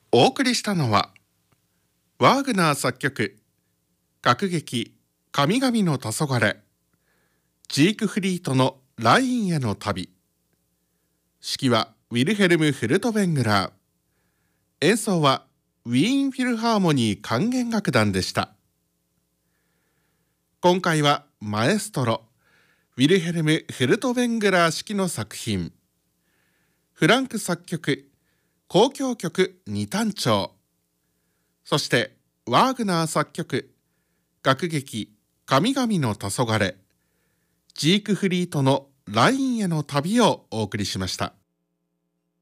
お送りしたのはワーグナー作曲楽劇神々の黄昏、ジークフリートのラインへの旅。指揮はウィルヘルム・フルトベングラー。演奏はウィーンフィルハーモニー管弦楽団でした。今回はマエストロウィルヘルム・フルトベングラー指揮の作品、フランク作曲交響曲二単調、そしてワーグナー作曲楽劇神々の黄昏、ジークフリートのラインへの旅をお送りしました。